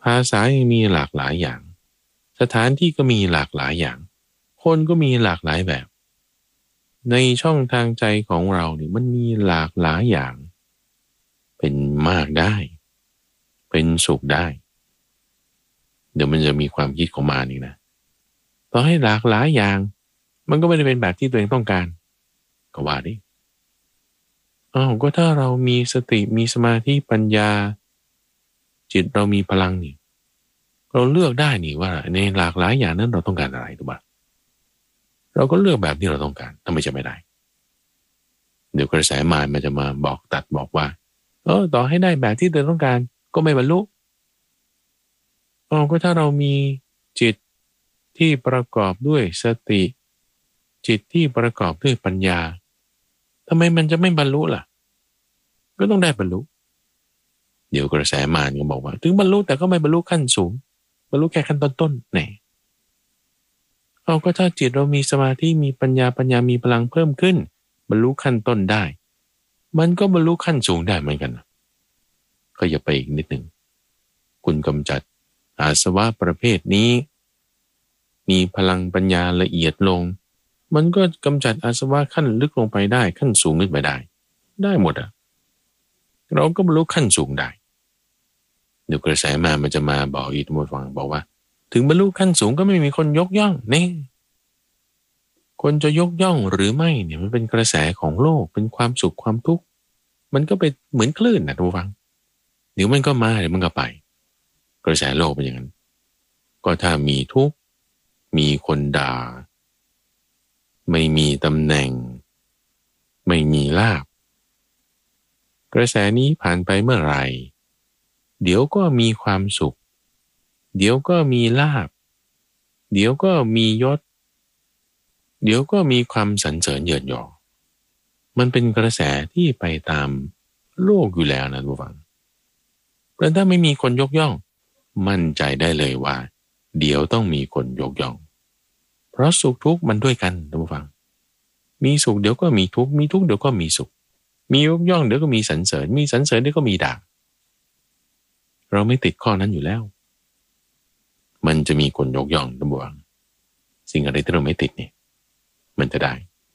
ภาษายังมีหลากหลายอย่างสถานที่ก็มีหลากหลายอย่างคนก็มีหลากหลายแบบในช่องทางใจของเราเนี่ยมันมีหลากหลายอย่างเป็นมากได้เป็นสุขได้เดี๋ยวมันจะมีความคิดของมานี่นะต่อให้หลากหลายอย่างมันก็ไม่ได้เป็นแบบที่ตัวเองต้องการก็ว่าดิอ้าวก็ถ้าเรามีสติมีสมาธิปัญญาจิตเรามีพลังนี่เราเลือกได้นี่ว่าในหลากหลายอย่างนั้นเราต้องการอะไรถูกปะเราก็เลือกแบบที่เราต้องการทำไมจะไม่ได้เดี๋ยวกระแสมารมันจะมาบอกตัดบอกว่าเออต่อให้ได้แบบที่ตัวต้องการก็ไม่บรรลุอ๋อก็ถ้าเรามีจิตที่ประกอบด้วยสติจิตที่ประกอบด้วยปัญญาทำไมมันจะไม่บรรลุล่ะก็ต้องได้บรรลุเดี๋ยวกระแสมารก็บอกว่าถึงบรรลุแต่ก็ไม่บรรลุขั้นสูงบรรลุแค่ขั้นต้นๆไหนเอาก็ถ้าจิตเรามีสมาธิมีปัญญาปัญญามีพลังเพิ่มขึ้นบรรลุขั้นต้นได้มันก็บรรลุขั้นสูงได้เหมือนกันก็อย่าไปอีกนิดหนึ่งคุณกำจัดอาสวะประเภทนี้มีพลังปัญญาละเอียดลงมันก็กำจัดอาสวะขั้นลึกลงไปได้ขั้นสูงขึ้นไปได้ได้หมดอ่ะเราก็บรรลุขั้นสูงได้เดี๋ยวกระแสมามันจะมาบอกอีกทุกฝั่งบอกว่าถึงบรรลุขั้นสูงก็ไม่มีคนยกย่องนี่คนจะยกย่องหรือไม่เนี่ยมันเป็นกระแสของโลกเป็นความสุขความทุกข์มันก็เป็นเหมือนคลื่นนะทุกฝั่งเดี๋ยวมันก็มาเดี๋ยวมันก็ไปกระแสโลกเป็นอย่างนั้นก็ถ้ามีทุกข์มีคนด่าไม่มีตำแหน่งไม่มีลาภกระแสนี้ผ่านไปเมื่อไหร่เดี๋ยวก็มีความสุขเดี๋ยวก็มีลาภเดี๋ยวก็มียศเดี๋ยวก็มีความสรรเสริญเยินยอมันเป็นกระแสที่ไปตามโลกอยู่แล้วนะทุกฝังเพราะถ้าไม่มีคนยกย่องมั่นใจได้เลยว่าเดี๋ยวต้องมีคนยกย่องเพราะสุขทุกข์มันด้วยกันทุกฝังมีสุขเดี๋ยวก็มีทุกข์มีทุกข์เดี๋ยวก็มีสุขมียกย่องเดี๋ยวก็มีสรรเสริญมีสรรเสริญเดี๋ยวก็มีด่าเราไม่ติดข้อนั้นอยู่แล้วมันจะมีคนยกย่องทุกฝังสิ่งอะไรที่เราไม่ติดเนี่ยมันจะได้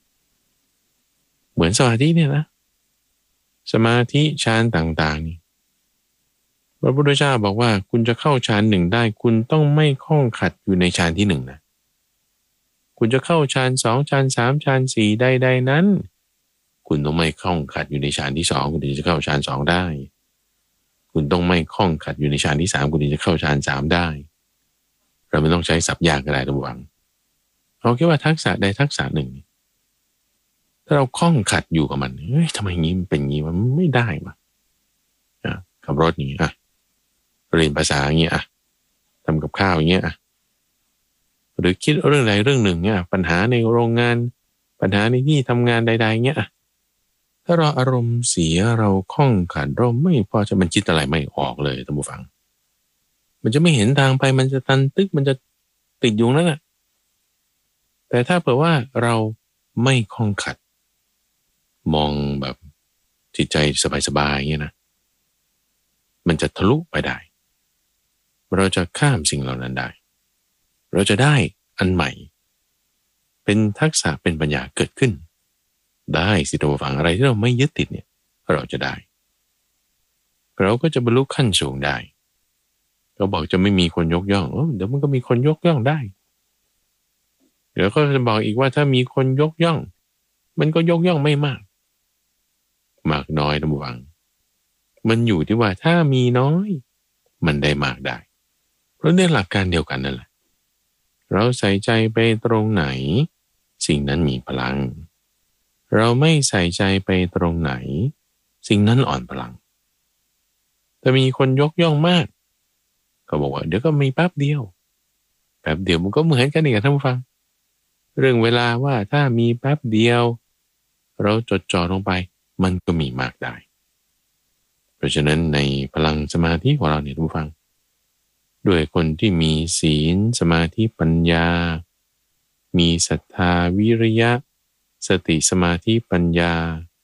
เหมือนสมาธิเนี่ยนะสมาธิฌานต่างๆนี่พระพุทธเจ้าบอกว่าคุณจะเข้าฌานหนึ่งได้คุณต้องไม่ข้องขัดอยู่ในฌานที่หนึ่งนะคุณจะเข้าฌานสองฌานสามฌานสี่ใดๆนั้นคุณต้องไม่ข้องขัดอยู่ในฌานที่สองคุณถึงจะเข้าฌานสองได้คุณต้องไม่ข้องขัดอยู่ในฌานที่สามคุณถึงจะเข้าฌานสามได้เราไม่ต้องใช้ศัพท์ยากก็ได้ทุกฝังเอาแค่ว่าทักษะใดทักษะหนึ่งถ้าเราคล่องขัดอยู่กับมันเฮ้ยทำไมงี้มันเป็นงี้มันไม่ได้มาอ่ะขับรถอย่างนี้อ่ะเรียนภาษาอย่างเงี้ยอ่ะทำกับข้าวอย่างเงี้ยอ่ะหรือคิดเรื่องใดเรื่องหนึ่งเนี่ยปัญหาในโรงงานปัญหาในที่ทำงานใดๆเงี้ยอ่ะถ้าเราอารมณ์เสียเราคล่องขัดเราไม่พอจะมันคิดอะไรไม่ออกเลยท่านผู้ฟังมันจะไม่เห็นทางไปมันจะตันตึกมันจะติดอยู่นั่นแหละแต่ถ้าเผื่อว่าเราไม่คล่องขัดมองแบบจิตใจสบายๆอย่างเงี้ยนะมันจะทะลุไปได้เราจะข้ามสิ่งเหล่านั้นได้เราจะได้อันใหม่เป็นทักษะเป็นปัญญาเกิดขึ้นได้สิตัวฝังอะไรที่เราไม่ยึดติดเนี่ยเราจะได้เราก็จะบรรลุขั้นสูงได้เราบอกจะไม่มีคนยกย่องเออเดี๋ยวมันก็มีคนยกย่องได้เดี๋ยวก็จะบอกอีกว่าถ้ามีคนยกย่องมันก็ยกย่องไม่มากมากน้อยนะบุวังมันอยู่ที่ว่าถ้ามีน้อยมันได้มากได้เพราะในหลักการเดียวกันนั่นแหละเราใส่ใจไปตรงไหนสิ่งนั้นมีพลังเราไม่ใส่ใจไปตรงไหนสิ่งนั้นอ่อนพลังถ้ามีคนยกย่องมากก็บอกว่าเดี๋ยวก็มีแป๊บเดียวแป๊บเดียวมันก็เหมือนกันนี่กับท่านผู้ฟังเรื่องเวลาว่าถ้ามีแป๊บเดียวเราจดจ่อลงไปมันก็มีมากได้เพราะฉะนั้นในพลังสมาธิของเราเนี่ยทุกฟังด้วยคนที่มีศีลสมาธิปัญญามีศรัทธาวิริยะสติสมาธิปัญญา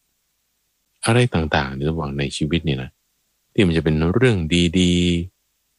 อะไรต่างๆในระหว่างในชีวิตเนี่ยนะที่มันจะเป็นเรื่องดีๆ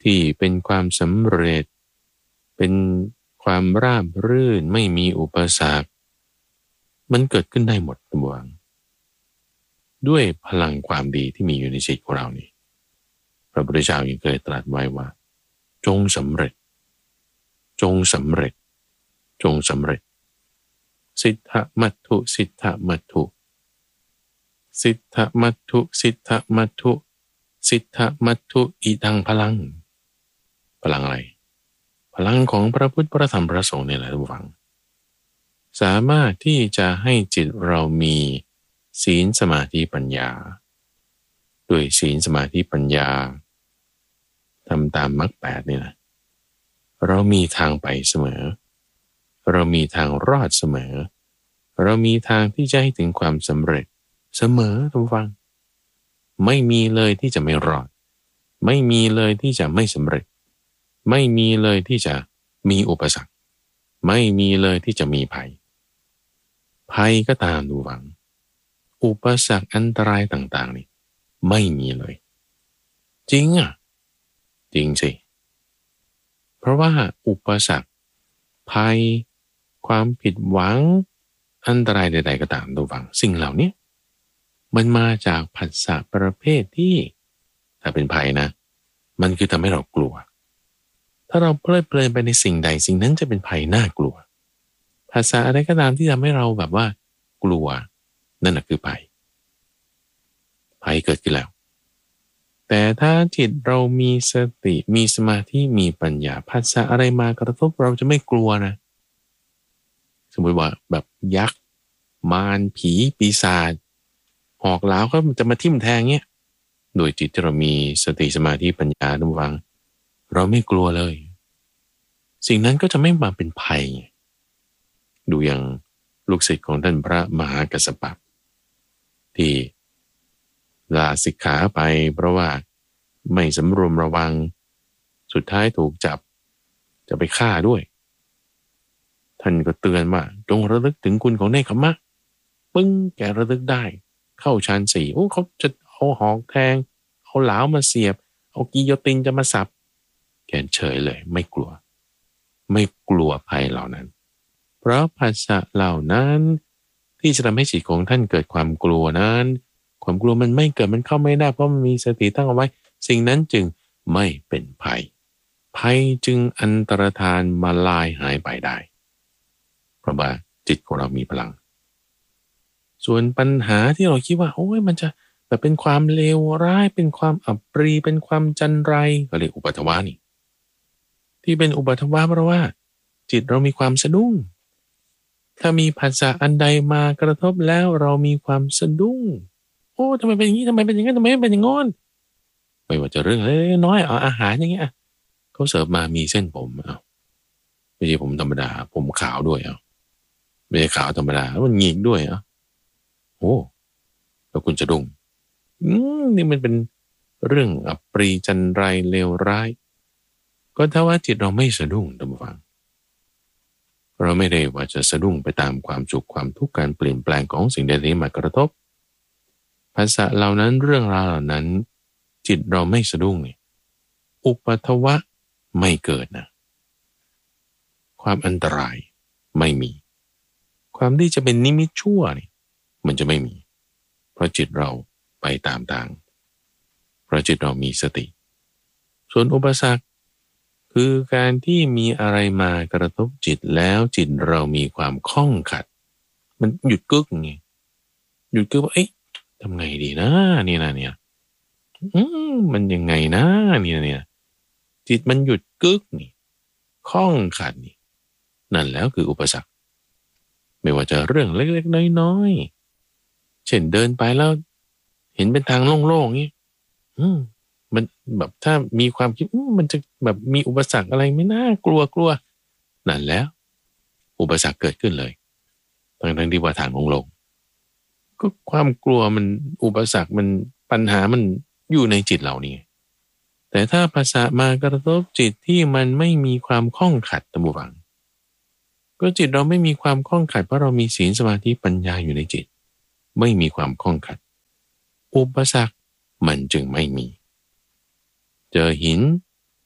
ที่เป็นความสำเร็จเป็นความราบรื่นไม่มีอุปสรรคมันเกิดขึ้นได้หมดทั้งมวลด้วยพลังความดีที่มีอยู่ในจิตของเรานี่พระพุทธเจ้ายังเคยตรัสไว้ว่าจงสำเร็จจงสำเร็จจงสำเร็จสิทธมัตถุสิทธมัตถุสิทธมัตถุสิทธมัตถุสิทธมัตถุอีทังพลังพลังอะไรพลังของพระพุทธพระธรรมพระสงฆ์เนี่ยแหละทุกฝังสามารถที่จะให้จิตเรามีศีลสมาธิปัญญาด้วยศีลสมาธิปัญญาทำตามมรรคแปดนี่นะเรามีทางไปเสมอเรามีทางรอดเสมอเรามีทางที่จะให้ถึงความสำเร็จเสมอทุกฝังไม่มีเลยที่จะไม่รอดไม่มีเลยที่จะไม่สำเร็จไม่มีเลยที่จะมีอุปสรรคไม่มีเลยที่จะมีภัยภัยก็ตามดูหวังอุปสรรคอันตรายต่างๆนี่ไม่มีเลยจริงอ่ะจริงสิเพราะว่าอุปสรรคภัยความผิดหวังอันตรายใดๆก็ตามดูหวังสิ่งเหล่านี้มันมาจากผัสสะประเภทที่ถ้าเป็นภัยนะมันคือทำให้เรากลัวถ้าเราเพลิดเพลินไปในสิ่งใดสิ่งนั้นจะเป็นภัยน่ากลัวภาษาอะไรก็ตามที่ทำให้เราแบบว่ากลัวนั่นแหละคือภัยภัยเกิดขึ้นแล้วแต่ถ้าจิตเรามีสติมีสมาธิมีปัญญาภาษาอะไรมากระทบเราจะไม่กลัวนะสมมติว่าแบบยักษ์มารผีปีศาจหอกเหลาเขาจะมาทิ่มแทงเงี้ยโดยจิตที่เรามีสติสมาธิปัญญาดุวังเราไม่กลัวเลยสิ่งนั้นก็จะไม่มาเป็นภัยดูอย่างลูกศิษย์ของท่านพระมหากัสสปะที่ลาสิกขาไปเพราะว่าไม่สำรวมระวังสุดท้ายถูกจับจะไปฆ่าด้วยท่านก็เตือนว่าจงระลึกถึงคุณของเนคขมะปึ้งแกระลึกได้เข้าฌานสี่โอ้เขาจะเอาหอกแทงเอาเหลามาเสียบเอากิโยตินจะมาสับแกเฉยเลยไม่กลัวไม่กลัวภัยเหล่านั้นเพราะภาษาเหล่านั้นที่จะทำให้จิตของท่านเกิดความกลัวนั้นความกลัวมันไม่เกิดมันเข้าไม่ได้เพราะมันมีสติตั้งเอาไว้สิ่งนั้นจึงไม่เป็นภัยภัยจึงอันตรธานมาลายหายไปได้เพราะว่าจิตของเรามีพลังส่วนปัญหาที่เราคิดว่าโอ้ยมันจะแบบเป็นความเลวร้ายเป็นความอับปรีเป็นความจันไรก็เรียกอุปัฏฐวานี่ที่เป็นอุปัฏฐวาเพราะว่าจิตเรามีความสะดุ้งถ้ามีภาษาอันใดมากระทบแล้วเรามีความสะดุ้งโอ้ทำไมเป็นอย่างนี้ทำไมเป็นอย่างนั้นทำไมเป็นอย่างงอนไม่ว่าจะเรื่องเล็กน้อยเอาอาหารอย่างเงี้ยเขาเสิร์ฟมามีเส้นผมเอาไม่ใช่ผมธรรมดาผมขาวด้วยเอาไม่ใช่ขาวธรรมดามันหงิกด้วยเอาโอ้แล้วคุณจะดุ้งอืมนี่มันเป็นเรื่องอับปรีจันไรเลวร้ายก็ถ้าว่าจิตเราไม่สะดุ้งท่านผู้ฟังเราไม่ได้ว่าจะสะดุ้งไปตามความสุขความทุกข์การเปลี่ยนแปลงของสิ่งใดๆมากระทบภาษาเหล่านั้นเรื่องราวเหล่านั้นจิตเราไม่สะดุ้งเนี่ยอุปัฏฐวะไม่เกิดนะความอันตรายไม่มีความที่จะเป็นนิมิตชั่วนี่มันจะไม่มีเพราะจิตเราไปตามทางเพราะจิตเรามีสติส่วนอุปสรรคคือการที่มีอะไรมากระทบจิตแล้วจิตเรามีความข้องขัดมันหยุดกึกไงหยุดกึกว่าเอ๊ะทำไงดีนะนี่นะเนี่ยอืมมันยังไงนะนี่นะเนี่ยจิตมันหยุดกึกนี่ข้องขัดนี่นั่นแล้วคืออุปสรรคไม่ว่าจะเรื่องเล็กๆน้อยๆเช่นเดินไปแล้วเห็นเป็นทางโล่งๆนี่อืมมันแบบถ้ามีความคิดมันจะแบบมีอุปสรรคอะไรไม่น่ากลัวกลัวนั่นแล้วอุปสรรคเกิดขึ้นเลยทั้งๆที่ว่าทางโล่งๆก็ความกลัวมันอุปสรรคมันปัญหามันอยู่ในจิตเรานี่แต่ถ้าภาษามากระทบจิตที่มันไม่มีความข้องขัดตะบูฟังก็จิตเราไม่มีความข้องขัดเพราะเรามีศีลสมาธิปัญญาอยู่ในจิตไม่มีความข้องขัดอุปสรรคมันจึงไม่มีเจอหิน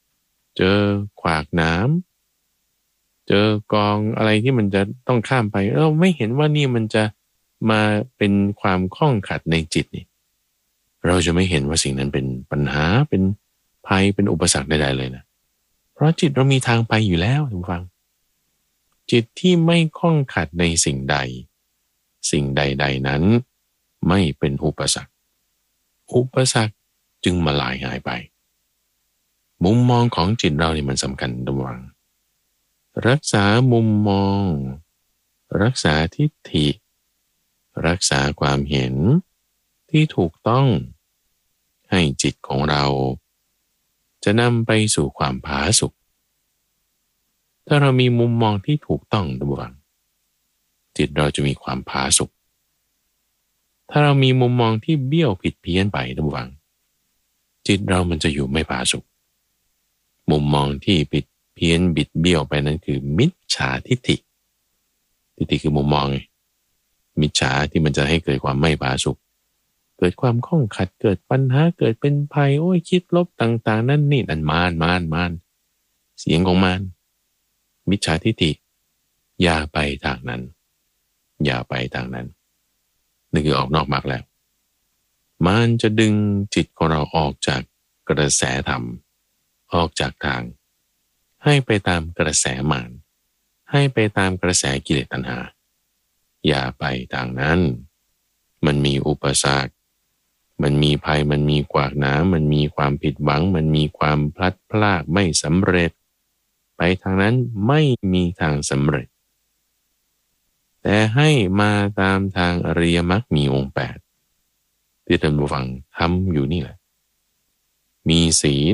เจอขวากหนามเจอกองอะไรที่มันจะต้องข้ามไปเราไม่เห็นว่านี่มันจะมาเป็นความข้องขัดในจิตนี่เราจะไม่เห็นว่าสิ่งนั้นเป็นปัญหาเป็นภัยเป็นอุปสรรคใดๆเลยนะเพราะจิตเรามีทางไปอยู่แล้วทุกฟังจิตที่ไม่ข้องขัดในสิ่งใดสิ่งใดๆนั้นไม่เป็นอุปสรรคอุปสรรคจึงมาลายหายไปมุมมองของจิตเราเนี่ยมันสำคัญระวังรักษามุมมองรักษาทิฏฐิรักษาความเห็นที่ถูกต้องให้จิตของเราจะนำไปสู่ความผาสุกถ้าเรามีมุมมองที่ถูกต้องระวังจิตเราจะมีความผาสุกถ้าเรามีมุมมองที่เบี้ยวผิดเพี้ยนไประวังจิตเรามันจะอยู่ไม่ผาสุกมุมมองที่ผิดเพี้ยนบิดเบี้ยวไปนั้นคือมิจฉาทิฏฐิทิฏฐิคือมุมมองไงมิจฉาที่มันจะให้เกิดความไม่ผาสุกเกิดความข้องขัดเกิดปัญหาเกิดเป็นภัยโอ้ยคิดลบต่างๆนั่นนี่นั่นมานมานมานเสียงของมานมิจฉาทิฏฐิอย่าไปทางนั้นอย่าไปทางนั้นนี่คือออกนอกมรรคแล้วมันจะดึงจิตของเราออกจากกระแสธรรมออกจากทางให้ไปตามกระแสมารให้ไปตามกระแสกิเลสตัณหาอย่าไปทางนั้นมันมีอุปสรรคมันมีภัยมันมีขวากหนามมันมีความผิดหวังมันมีความพลัดพรากไม่สำเร็จไปทางนั้นไม่มีทางสำเร็จแต่ให้มาตามทางอริยมรรคมีองค์แปดที่ท่านผู้ฟังทำอยู่นี่แหละมีศีล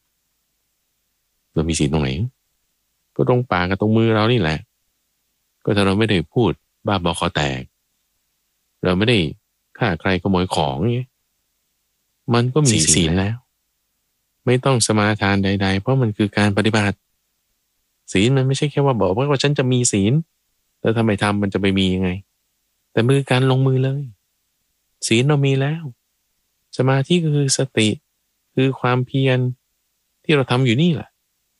เรามีศีลตรงไหนก็ตรงปากกับตรงมือเรานี่แหละก็ถ้าเราไม่ได้พูดบ้าบอคอแตกเราไม่ได้ฆ่าใครขโมยของเงี้ยมันก็มีศีลแล้วไม่ต้องสมาทานใดๆเพราะมันคือการปฏิบัติศีลมันไม่ใช่แค่ว่าบอกว่าฉันจะมีศีลแล้วทำไมทำมันจะไปมียังไงแต่มือการลงมือเลยศีลเรามีแล้วสมาธิก็คือสติคือความเพียรที่เราทำอยู่นี่แหละ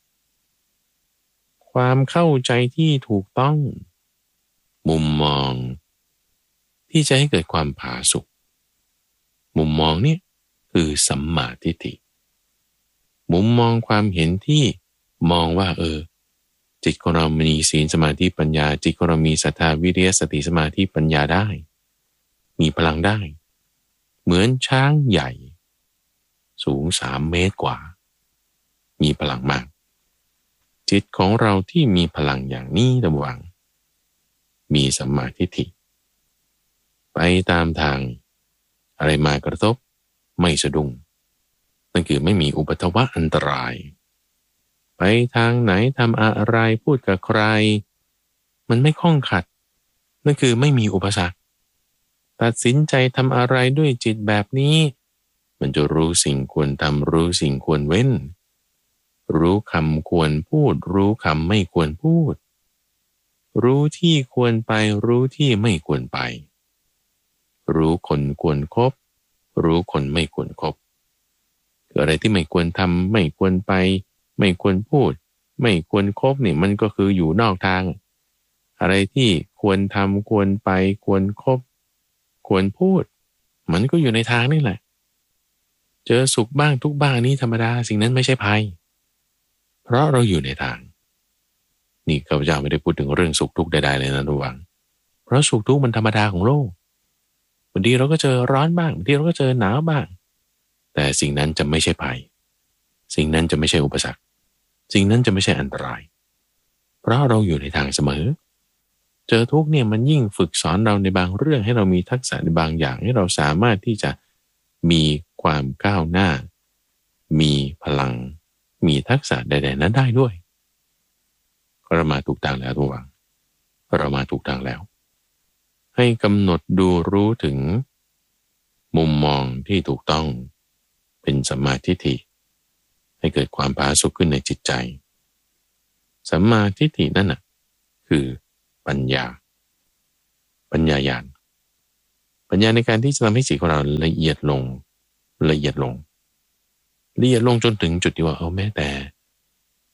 ความเข้าใจที่ถูกต้องมุมมองที่จะให้เกิดความผาสุกมุมมองนี่คือสัมมาทิฏฐิมุมมองความเห็นที่มองว่าเออจิตของเรามีศีลสมาธิปัญญาจิตของเรามีศรัทธาวิริยะสติสมาธิปัญญาได้มีพลังได้เหมือนช้างใหญ่สูงสามเมตรกว่ามีพลังมากจิตของเราที่มีพลังอย่างนี้ระวังมีสัมมาทิฏฐิไปตามทางอะไรมากระทบไม่สะดุ้งนั่นคือไม่มีอุปทวะอันตรายไปทางไหนทำอะไรพูดกับใครมันไม่ข้องขัดนั่นคือไม่มีอุปสรรคตัดสินใจทำอะไรด้วยจิตแบบนี้มันจะรู้สิ่งควรทำรู้สิ่งควรเว้นรู้คำควรพูดรู้คำไม่ควรพูดรู้ที่ควรไปรู้ที่ไม่ควรไปรู้คนควรคบรู้คนไม่ควรคบอะไรที่ไม่ควรทำไม่ควรไปไม่ควรพูดไม่ควรคบนี่มันก็คืออยู่นอกทางอะไรที่ควรทำควรไปควรคบควรพูดมันก็อยู่ในทางนี่แหละเจอสุขบ้างทุกบ้างนี่ธรรมดาสิ่งนั้นไม่ใช่ภัยเพราะเราอยู่ในทางนี่ข้าพเจ้าไม่ได้พูดถึงเรื่องสุขทุกข์ใดๆเลยนะระวังเพราะสุขทุกข์มันธรรมดาของโลกบางทีเราก็เจอร้อนบ้างบางทีเราก็เจอหนาวบ้างแต่สิ่งนั้นจะไม่ใช่ภัยสิ่งนั้นจะไม่ใช่อุปสรรคสิ่งนั้นจะไม่ใช่อันตรายเพราะเราอยู่ในทางเสมอเจอทุกข์เนี่ยมันยิ่งฝึกสอนเราในบางเรื่องให้เรามีทักษะในบางอย่างให้เราสามารถที่จะมีความก้าวหน้ามีพลังมีทักษะใดๆนั้นได้ด้วยเรามาถูกทางแล้วทุกวังเรามาถูกทางแล้วให้กำหนดดูรู้ถึงมุมมองที่ถูกต้องเป็นสัมมาทิฏฐิให้เกิดความผาสุกขึ้นในจิตใจสัมมาทิฏฐินั่นน่ะคือปัญญาปัญญาญาณปัญญาในการที่จะทำให้จิตของเราละเอียดลงละเอียดลงละเอียดลงจนถึงจุดที่ว่าเอาแม้แต่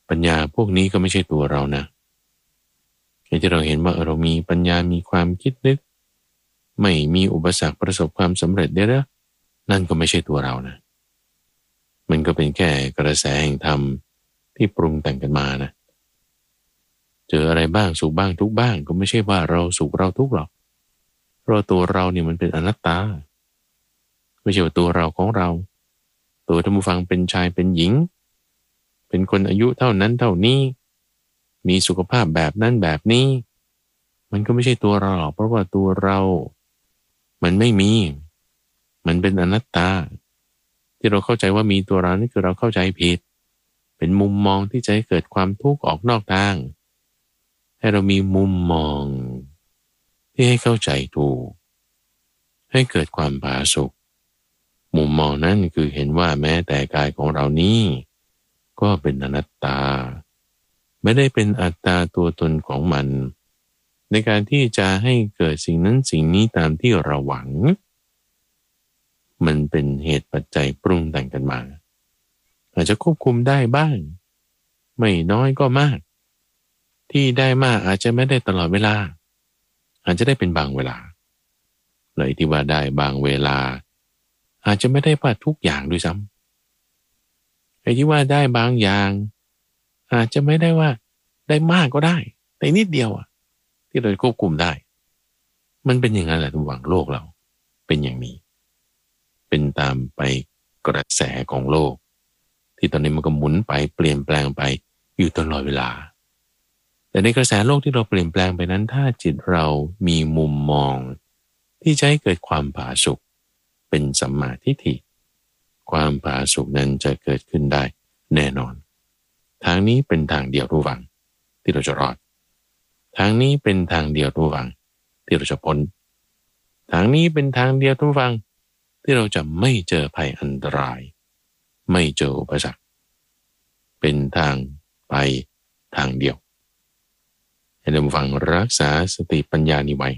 ปัญญาพวกนี้ก็ไม่ใช่ตัวเรานะแค่ที่เราเห็นว่าเรามีปัญญามีความคิดนึกไม่มีอุปสรรคประสบความสำเร็จได้แล้วนั่นก็ไม่ใช่ตัวเรานะมันก็เป็นแค่กระแสแห่งธรรมที่ปรุงแต่งกันมานะเจออะไรบ้างสุขบ้างทุกบ้างก็ไม่ใช่ว่าเราสุขเราทุกข์หรอกเพราะตัวเราเนี่ยมันเป็นอนัตตาไม่ใช่ว่าตัวเราของเราตัวท่านผู้ฟังเป็นชายเป็นหญิงเป็นคนอายุเท่านั้นเท่านี้มีสุขภาพแบบนั้นแบบนี้มันก็ไม่ใช่ตัวเราหรอกเพราะว่าตัวเรามันไม่มีมันเป็นอนัตตาที่เราเข้าใจว่ามีตัวเรานี่คือเราเข้าใจผิดเป็นมุมมองที่จะให้เกิดความทุกข์ออกนอกทางให้เรามีมุมมองที่ให้เข้าใจถูกให้เกิดความผาสุกมุมมองนั้นคือเห็นว่าแม้แต่กายของเรานี้ก็เป็นอนัตตาไม่ได้เป็นอัตตาตัวตนของมันในการที่จะให้เกิดสิ่งนั้นสิ่งนี้ตามที่เราหวังมันเป็นเหตุปัจจัยปรุงแต่งกันมาอาจจะควบคุมได้บ้างไม่น้อยก็มากที่ได้มากอาจจะไม่ได้ตลอดเวลาอาจจะได้เป็นบางเวลาเลยที่ว่าได้บางเวลาอาจจะไม่ได้ว่าทุกอย่างด้วยซ้ำไอ้ที่ว่าได้บางอย่างอาจจะไม่ได้ว่าได้มากก็ได้แต่นิดเดียวอ่ะที่เราควบคุมได้มันเป็นอย่างนั้นแหละทุกฝั่งโลกเราเป็นอย่างนี้เป็นตามไปกระแสของโลกที่ตอนนี้มันก็หมุนไปเปลี่ยนแปลงไปอยู่ตลอดเวลาแต่ในกระแสโลกที่เราเปลี่ยนแปลงไปนั้นถ้าจิตเรามีมุมมองที่จะให้เกิดความผาสุกเป็นสัมมาทิฏฐิความผาสุกนั้นจะเกิดขึ้นได้แน่นอนทางนี้เป็นทางเดียวทุกฝั่งที่เราจะรอดทางนี้เป็นทางเดียวทุกฝั่งที่เราจะพ้นทางนี้เป็นทางเดียวทุกฝั่งที่เราจะไม่เจอภัยอันตรายไม่เจออุปสรรคเป็นทางไปทางเดียวให้เราฟังรักษาสติปัญญานี้ไว้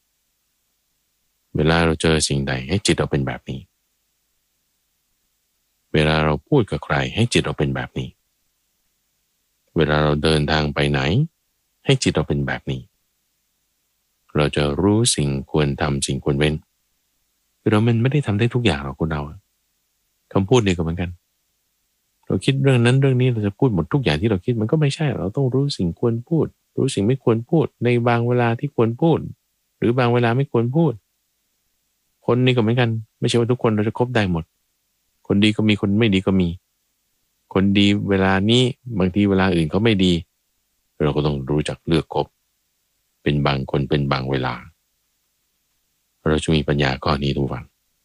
เวลาเราเจอสิ่งใดให้จิตเราเป็นแบบนี้เวลาเราพูดกับใครให้จิตเราเป็นแบบนี้เวลาเราเดินทางไปไหนให้จิตเราเป็นแบบนี้เราจะรู้สิ่งควรทำสิ่งควรเว้นคือเรามันไม่ได้ทำได้ทุกอย่างหรอกคนเราคำพูดนี่ก็เหมือนกันเราคิดเรื่องนั้นเรื่องนี้เราจะพูดหมดทุกอย่างที่เราคิดมันก็ไม่ใช่เราต้องรู้สิ่งควรพูดรู้สิ่งไม่ควรพูดในบางเวลาที่ควรพูดหรือบางเวลาไม่ควรพูดคนนี่ก็เหมือนกันไม่ใช่ว่าทุกคนเราจะคบได้หมดคนดีก็มีคนไม่ดีก็มีคนดีเวลานี้บางทีเวลาอื่นเขาไม่ดีเราก็ต้องรู้จักเลือกคบเป็นบางคนเป็นบางเวลาเราจะมีปัญญาข้อนี้ทุกวัน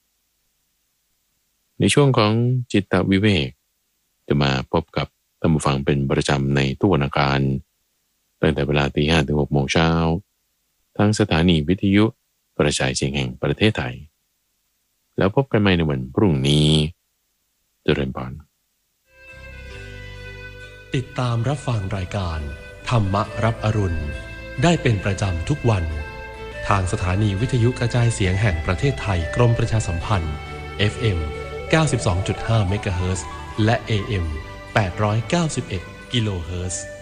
ในช่วงของจิตตวิเวกจะมาพบกับท่านผู้ฟังเป็นประจำในทุกวันอังคารตั้งแต่เวลาตีห้าถึงหกโมงเช้าทั้งสถานีวิทยุกระจายเสียงแห่งประเทศไทยแล้วพบกันใหม่ในวันพรุ่งนี้เจริญพรติดตามรับฟังรายการธรรมรับอรุณได้เป็นประจำทุกวันทางสถานีวิทยุกระจายเสียงแห่งประเทศไทยกรมประชาสัมพันธ์ เอฟ เอ็ม เก้าสิบสองจุดห้า เมกะเฮิรตซ์และ เอ เอ็ม แปดร้อยเก้าสิบเอ็ด กิโลเฮิรตซ์